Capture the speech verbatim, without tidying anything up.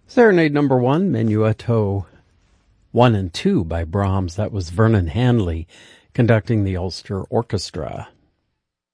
Serenade number one, Menuetto one and two by Brahms. That was Vernon Hanley conducting the Ulster Orchestra.